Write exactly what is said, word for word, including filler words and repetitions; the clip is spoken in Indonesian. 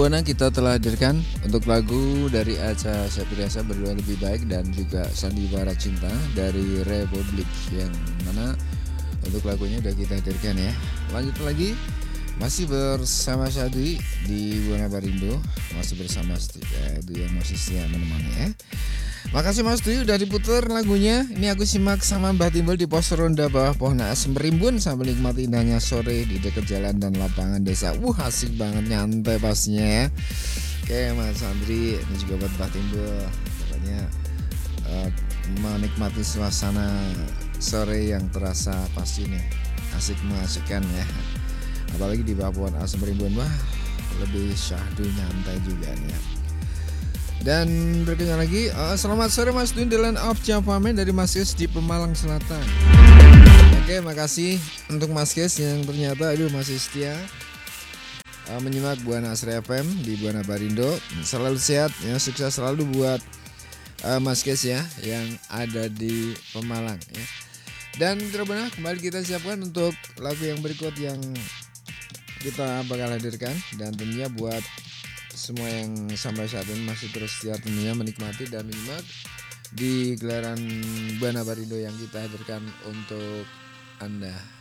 Buana kita telah hadirkan untuk lagu dari Acha Septriasa Berdua Lebih Baik dan juga Sandiwara Cinta dari Republik, yang mana untuk lagunya udah kita hadirkan ya. Lanjut lagi, masih bersama Syadwi di Buana Barindo, masih bersama Syadwi yang masih setia menemani ya. Makasih Mas Dwi udah diputer lagunya. Ini aku simak sama Mbah Timbul di pos ronda bawah pohon asem rimbun sambil nikmati indahnya sore di dekat jalan dan lapangan desa. Wuh, asik banget, nyantai pastinya ya. Oke Mas Andri, ini juga buat Mbah Timbul. Pokoknya uh, menikmati suasana sore yang terasa pasti nih asik mengasihkan ya. Apalagi di bawah pohon asem rimbun, wah lebih syahdu, nyantai juga nih ya. Dan berikutnya lagi, uh, selamat sore Mas Dwi, The Land of Javamen dari Mas Kes di Pemalang Selatan. Oke, makasih untuk Mas Kes yang ternyata aduh masih setia uh, menyimak Buana Asri F M di Buana Barindo. Selalu sehat ya, sukses selalu buat uh, Mas Kes ya yang ada di Pemalang ya. Dan terbenah kembali kita siapkan untuk lagu yang berikut yang kita bakal hadirkan, dan tentunya buat semua yang sampai saat ini masih terus setia tentunya menikmati dan menyimak di gelaran Buana Barindo yang kita hadirkan untuk Anda.